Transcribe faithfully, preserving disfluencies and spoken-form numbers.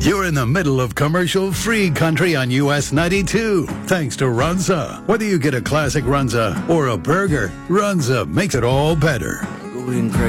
You're in the middle of commercial-free country on U S ninety-two. Thanks to Runza. Whether you get a classic Runza or a burger, Runza makes it all better. Going crazy.